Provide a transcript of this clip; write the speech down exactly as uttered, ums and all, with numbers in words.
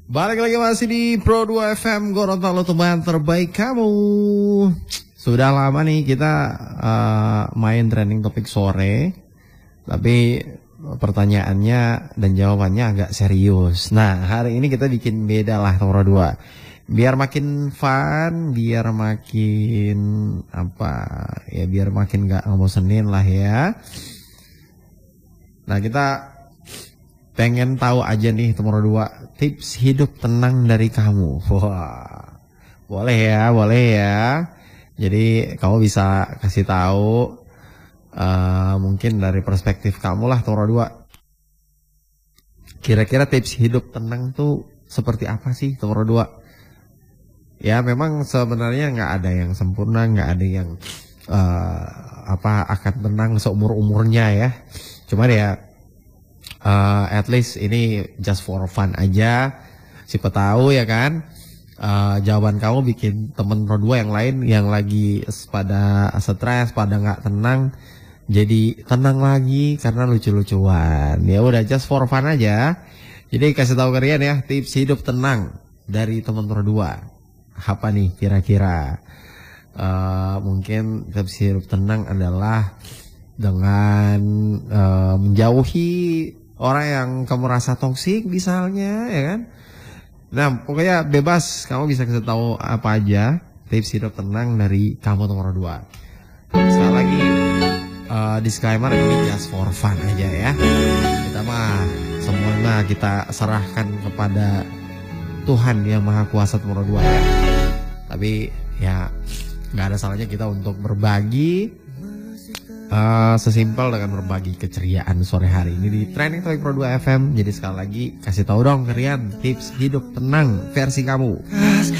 Balik lagi masih di Pro dua F M Gorontalo, teman terbaik kamu. Sudah lama nih kita uh, main trending topik sore, tapi pertanyaannya dan jawabannya agak serius. Nah, hari ini kita bikin beda lah Pro dua. Biar makin fun, biar makin apa ya, biar makin gak ngebosenin lah ya. Nah, kita pengen tahu aja nih nomor dua, tips hidup tenang dari kamu. Wah, boleh ya, boleh ya. Jadi kamu bisa kasih tahu uh, mungkin dari perspektif kamu lah nomor dua. Kira-kira tips hidup tenang tuh seperti apa sih nomor dua? Ya memang sebenarnya nggak ada yang sempurna, nggak ada yang uh, apa akan tenang seumur umurnya ya. Cuman ya Uh, at least ini just for fun aja. Siapa tahu ya kan, uh, jawaban kamu bikin temen Pro dua yang lain yang lagi pada stres, pada nggak tenang, jadi tenang lagi karena lucu-lucuan. Ya udah, just for fun aja. Jadi kasih tahu kalian ya, tips hidup tenang dari temen Pro dua. Apa nih kira-kira? Uh, mungkin tips hidup tenang adalah dengan uh, menjauhi orang yang kamu rasa toksik misalnya, ya kan? Nah, pokoknya bebas, kamu bisa kasih tahu apa aja tips hidup tenang dari kamu nomor dua. Sekali lagi uh, disclaimer, ini just for fun aja ya. Kita mah semuanya kita serahkan kepada Tuhan yang Maha Kuasa nomor dua ya. Tapi ya nggak ada salahnya kita untuk berbagi. Uh, sesimpel dengan berbagi keceriaan sore hari ini di Trending Topic Pro dua F M. Jadi sekali lagi kasih tahu dong kalian tips hidup tenang versi kamu.